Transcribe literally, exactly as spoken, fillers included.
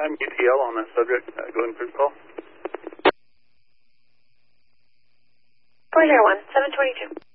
I'm U T L on that subject. Uh, go ahead and please call. four zero one, seven twenty-two.